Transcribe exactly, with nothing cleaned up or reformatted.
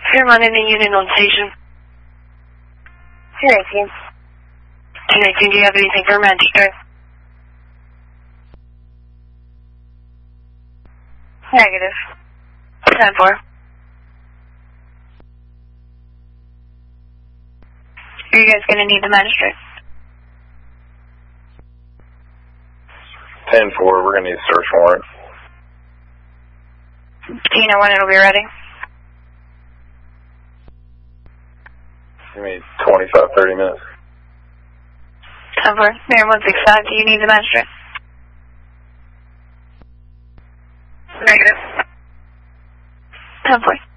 Fairmont in the unit on station. ten eighteen. ten eighteen, do you have anything for magistrate? Negative. ten four. Are you guys going to need the magistrate? ten four, we're going to need a search warrant. Do you know when it'll be ready? Give me twenty-five, thirty minutes. ten four. Mayor one six five, do you need the magistrate? Negative. ten four.